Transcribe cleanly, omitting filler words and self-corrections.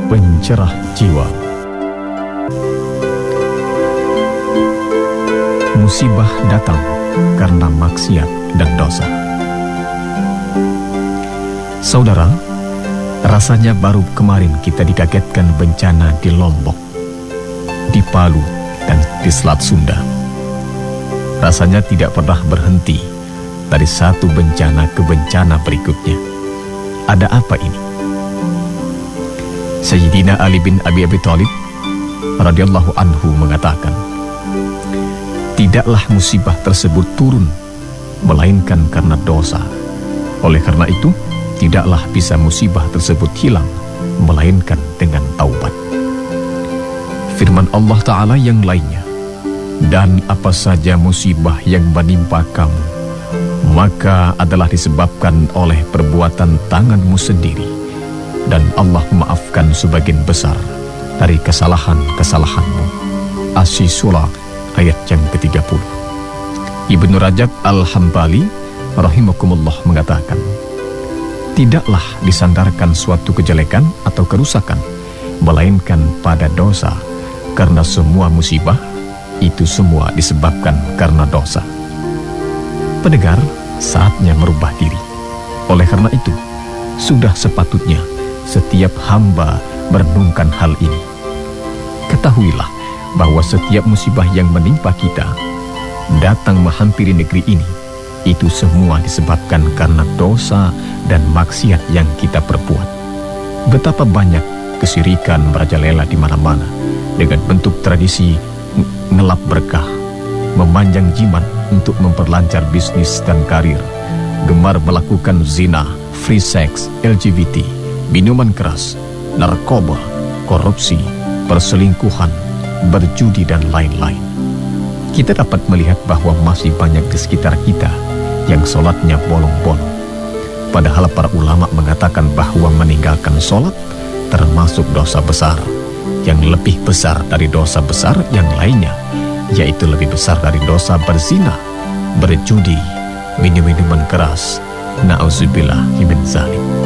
pencerah jiwa. Musibah datang karena maksiat dan dosa. Saudara, rasanya baru kemarin kita dikagetkan bencana di Lombok, di Palu, dan di Selat Sunda. Rasanya tidak pernah berhenti dari satu bencana ke bencana berikutnya. Ada apa ini? Sayyidina Ali bin Abi Thalib radhiyallahu anhu mengatakan, tidaklah musibah tersebut turun melainkan karena dosa. Oleh karena itu, tidaklah bisa musibah tersebut hilang melainkan dengan taubat. Firman Allah Ta'ala yang lainnya, dan apa saja musibah yang menimpa kamu, maka adalah disebabkan oleh perbuatan tanganmu sendiri, dan Allah memaafkan sebagian besar dari kesalahan-kesalahanmu. As-Sura ayat yang ke-30. Ibnu Rajab Al-Hambali rahimakumullah mengatakan, tidaklah disandarkan suatu kejelekan atau kerusakan melainkan pada dosa, karena semua musibah itu semua disebabkan karena dosa. Pendengar, saatnya merubah diri. Oleh karena itu, sudah sepatutnya setiap hamba merenungkan hal ini. Ketahuilah bahwa setiap musibah yang menimpa kita datang menghampiri negeri ini, itu semua disebabkan karena dosa dan maksiat yang kita perbuat. Betapa banyak kesyirikan merajalela di mana-mana dengan bentuk tradisi ngelap berkah, memanjang jimat untuk memperlancar bisnis dan karir, gemar melakukan zina, free sex, LGBT, minuman keras, narkoba, korupsi, perselingkuhan, berjudi, dan lain-lain. Kita dapat melihat bahwa masih banyak di sekitar kita yang sholatnya bolong-bolong. Padahal para ulama mengatakan bahwa meninggalkan sholat termasuk dosa besar, yang lebih besar dari dosa besar yang lainnya, yaitu lebih besar dari dosa berzina, berjudi, minum minuman keras. Na'udzubillah min dzalik.